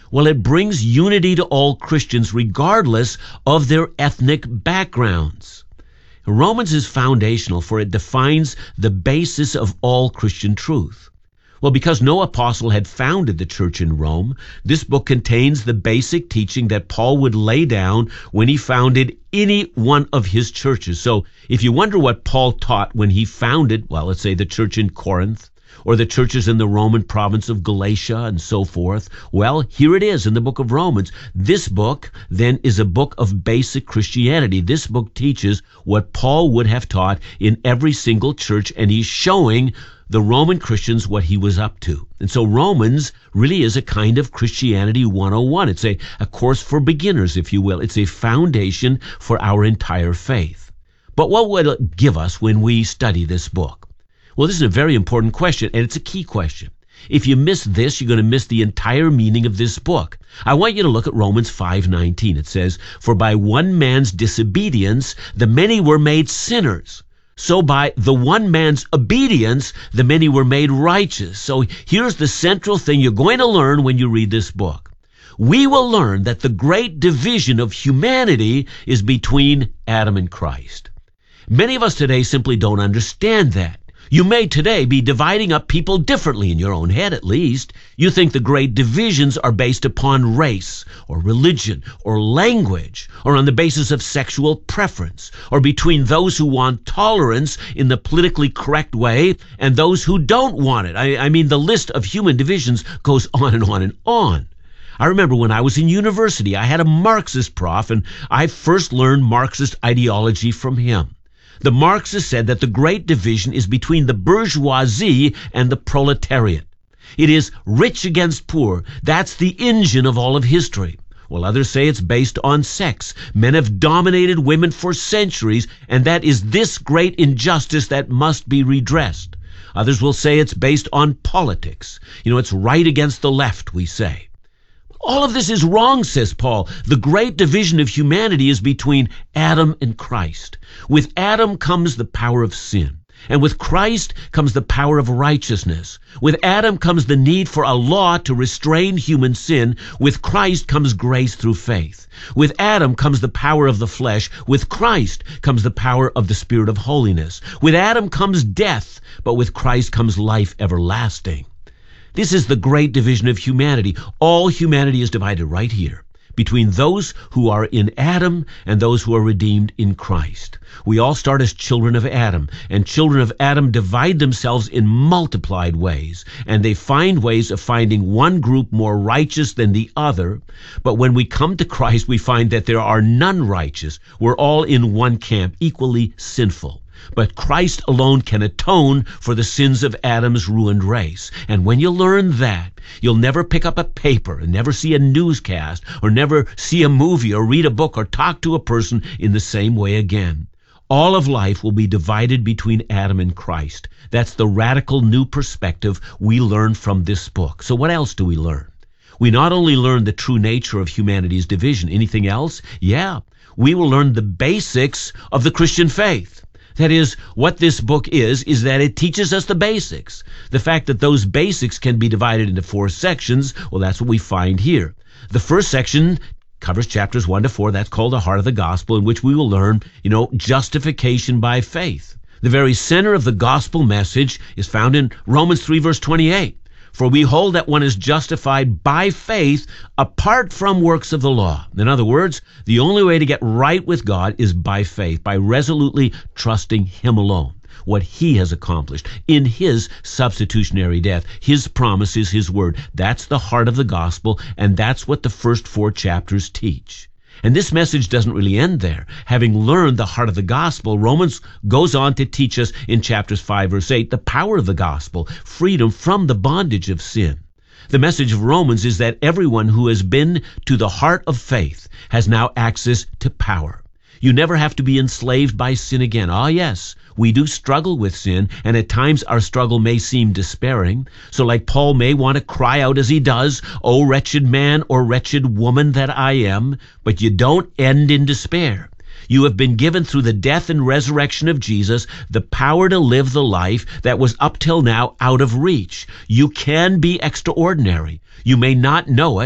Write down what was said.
Well, it brings unity to all Christians regardless of their ethnic backgrounds. Romans is foundational, for it defines the basis of all Christian truth. Well, because no apostle had founded the church in Rome, this book contains the basic teaching that Paul would lay down when he founded any one of his churches. So if you wonder what Paul taught when he founded, well, let's say the church in Corinth, or the churches in the Roman province of Galatia and so forth, well, here it is in the book of Romans. This book, then, is a book of basic Christianity. This book teaches what Paul would have taught in every single church, and he's showing the Roman Christians what he was up to. And so Romans really is a kind of Christianity 101. It's a course for beginners, if you will. It's a foundation for our entire faith. But what will it give us when we study this book? Well, this is a very important question, and it's a key question. If you miss this, you're going to miss the entire meaning of this book. I want you to look at Romans 5:19. It says, "For by one man's disobedience, the many were made sinners. So by the one man's obedience, the many were made righteous." So here's the central thing you're going to learn when you read this book. We will learn that the great division of humanity is between Adam and Christ. Many of us today simply don't understand that. You may today be dividing up people differently, in your own head at least. You think the great divisions are based upon race or religion or language, or on the basis of sexual preference, or between those who want tolerance in the politically correct way and those who don't want it. I mean, the list of human divisions goes on and on and on. I remember when I was in university, I had a Marxist prof, and I first learned Marxist ideology from him. The Marxists said that the great division is between the bourgeoisie and the proletariat. It is rich against poor. That's the engine of all of history. Well, others say it's based on sex. Men have dominated women for centuries, and that is this great injustice that must be redressed. Others will say it's based on politics. It's right against the left, we say. All of this is wrong, says Paul. The great division of humanity is between Adam and Christ. With Adam comes the power of sin, and with Christ comes the power of righteousness. With Adam comes the need for a law to restrain human sin. With Christ comes grace through faith. With Adam comes the power of the flesh. With Christ comes the power of the Spirit of holiness. With Adam comes death, but with Christ comes life everlasting. This is the great division of humanity. All humanity is divided right here between those who are in Adam and those who are redeemed in Christ. We all start as children of Adam, and children of Adam divide themselves in multiplied ways, and they find ways of finding one group more righteous than the other. But when we come to Christ, we find that there are none righteous. We're all in one camp, equally sinful. But Christ alone can atone for the sins of Adam's ruined race. And when you learn that, you'll never pick up a paper and never see a newscast or never see a movie or read a book or talk to a person in the same way again. All of life will be divided between Adam and Christ. That's the radical new perspective we learn from this book. So what else do we learn? We not only learn the true nature of humanity's division. Anything else? Yeah. We will learn the basics of the Christian faith. That is, what this book is that it teaches us the basics. The fact that those basics can be divided into 4 sections, well, that's what we find here. The first section covers chapters 1 to 4. That's called the heart of the gospel, in which we will learn, justification by faith. The very center of the gospel message is found in Romans 3, verse 28. For we hold that one is justified by faith apart from works of the law. In other words, the only way to get right with God is by faith, by resolutely trusting Him alone, what He has accomplished in His substitutionary death. His promises, His word. That's the heart of the gospel, and that's what the first 4 chapters teach. And this message doesn't really end there. Having learned the heart of the gospel, Romans goes on to teach us in chapters 5, verse 8, the power of the gospel, freedom from the bondage of sin. The message of Romans is that everyone who has been to the heart of faith has now access to power. You never have to be enslaved by sin again. Ah, yes, we do struggle with sin, and at times our struggle may seem despairing. So like Paul may want to cry out as he does, "O wretched man or wretched woman that I am," but you don't end in despair. You have been given through the death and resurrection of Jesus the power to live the life that was up till now out of reach. You can be extraordinary. You may not know it.